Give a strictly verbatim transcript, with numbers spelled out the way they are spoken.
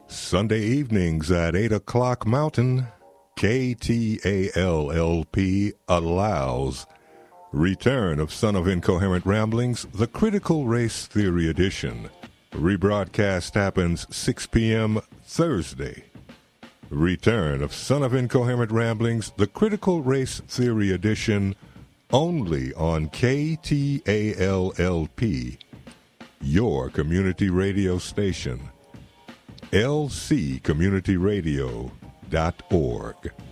Sunday evenings at eight o'clock Mountain, K T A L L P allows return of Son of Incoherent Ramblings, the Critical Race Theory Edition. Rebroadcast happens six p.m. Thursday. Return of Son of Incoherent Ramblings, the Critical Race Theory Edition, only on K T A L L P, your community radio station, L C community radio dot org.